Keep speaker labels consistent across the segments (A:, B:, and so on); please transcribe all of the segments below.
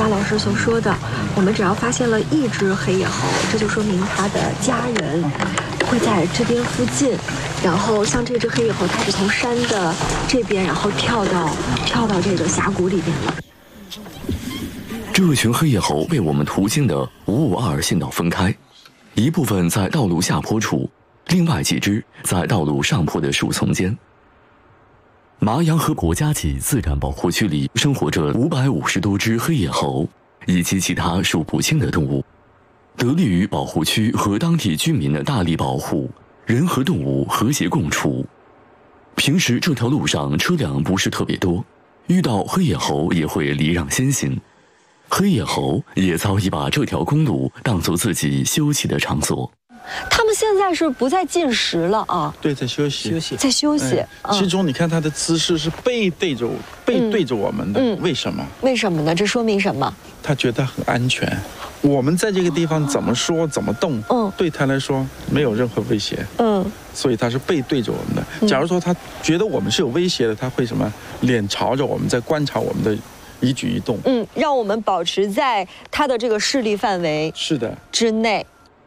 A: 佳老师所说的，我们只要发现了一只黑野猴，这就说明它的家人会在这边附近。然后像这只黑野猴，它是从山的这边，然后跳到这个峡谷里边了。
B: 这群黑野猴被我们途经的552县道分开，一部分在道路下坡处，另外几只在道路上坡的树丛间。麻阳河国家级自然保护区里生活着550多只黑野猴，以及其他数不清的动物。得力于保护区和当地居民的大力保护，人和动物和谐共处。平时这条路上车辆不是特别多，遇到黑野猴也会礼让先行。黑野猴也早已把这条公路当作自己休息的场所。
A: 他们现在是不再进食了啊？
C: 对，在休息，
A: 在休息。
C: 其中你看它的姿势是背对着我们的，为什么？
A: 为什么呢？这说明什么？
C: 它觉得很安全。我们在这个地方怎么说怎么动，对他来说没有任何威胁，所以他是背对着我们的。假如说他觉得我们是有威胁的，他会什么？脸朝着我们，在观察我们的一举一动，
A: 让我们保持在他的这个视力范围之内。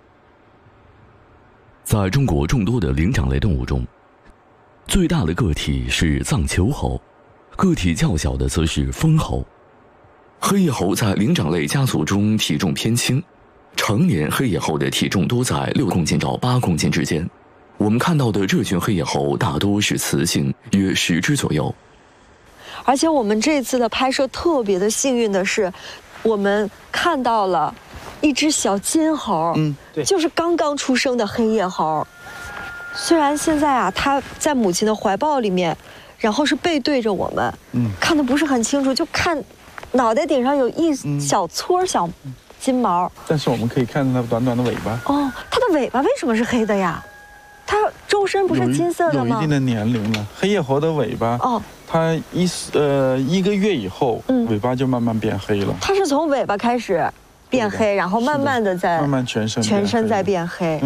B: 在中国众多的灵长类动物中，最大的个体是藏球猴，个体较小的则是蜂猴。黑野猴在灵长类家族中体重偏轻，成年黑野猴的体重多在6公斤到8公斤之间。我们看到的这群黑野猴大多是雌性，约10只左右。
A: 而且我们这次的拍摄特别的幸运的是，我们看到了一只小金猴，就是刚刚出生的黑野猴。虽然现在啊，它在母亲的怀抱里面，然后是背对着我们，看得不是很清楚，就看脑袋顶上有一小撮小金毛。
C: 但是我们可以看到它短短的尾巴。
A: 它的尾巴为什么是黑的呀？它周身不是金色的吗？
C: 有一定的年龄了。黑野猴的尾巴，它1个月以后，尾巴就慢慢变黑了。
A: 它是从尾巴开始变黑，然后慢慢的慢慢全身在变黑。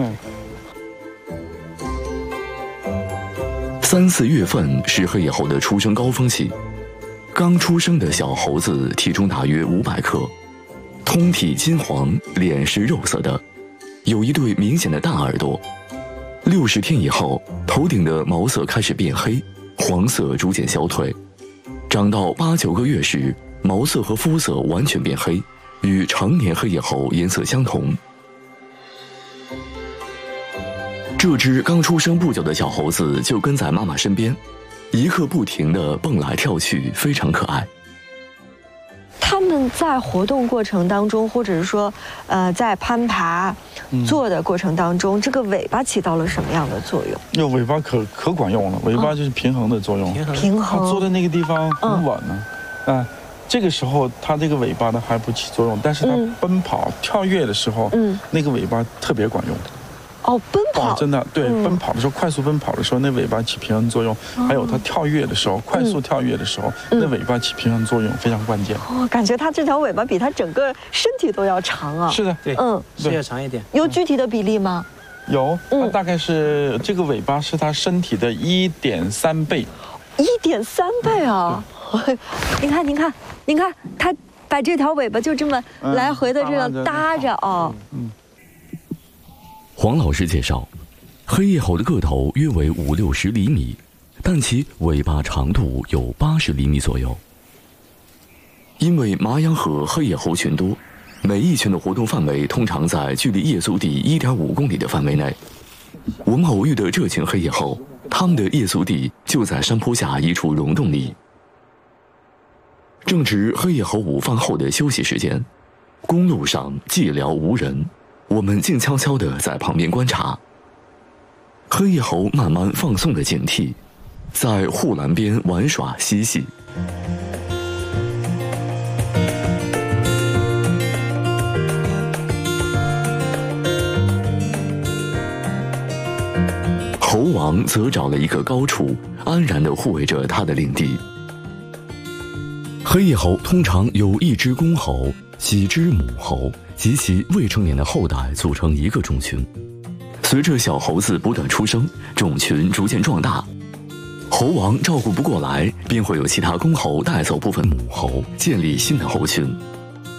B: 3、4月份是黑野猴的出生高峰期。刚出生的小猴子体重大约500克，通体金黄，脸是肉色的，有一对明显的大耳朵。60天以后，头顶的毛色开始变黑，黄色逐渐消退。长到8、9个月时，毛色和肤色完全变黑，与成年黑野猴颜色相同。这只刚出生不久的小猴子就跟在妈妈身边，一刻不停地蹦来跳去，非常可爱。
A: 他们在活动过程当中，或者是说，在攀爬、做的过程当中，这个尾巴起到了什么样的作用？
C: 尾巴可管用了，尾巴就是平衡的作用。
A: 平衡。
C: 它坐在那个地方很稳呢，这个时候它这个尾巴呢还不起作用，但是它奔跑、跳跃的时候，那个尾巴特别管用。
A: 奔跑
C: 真的对，奔跑的时候，快速奔跑的时候，那尾巴起平衡作用；还有它跳跃的时候，快速跳跃的时候，那尾巴起平衡作用非常关键。
A: 感觉它这条尾巴比它整个身体都要长啊。
C: 是的，
D: 对，是要长一点。
A: 有具体的比例吗？
C: 有，它大概是这个尾巴是它身体的1.3倍。
A: 1.3倍啊！您看，它把这条尾巴就这么来回的这样搭着啊。
B: 黄老师介绍，黑野猴的个头约为50、60厘米，但其尾巴长度有80厘米左右。因为麻阳河黑野猴群多，每一群的活动范围通常在距离夜宿地1.5公里的范围内。我们偶遇的这群黑野猴，它们的夜宿地就在山坡下一处溶洞里。正值黑野猴午饭后的休息时间，公路上寂寥无人。我们静悄悄地在旁边观察，黑野猴慢慢放松了警惕，在护栏边玩耍嬉戏。猴王则找了一个高处，安然地护卫着他的领地。黑野猴通常由1只公猴、几只母猴及其未成年的后代组成一个种群。随着小猴子不断出生，种群逐渐壮大。猴王照顾不过来，便会有其他公猴带走部分母猴，建立新的猴群。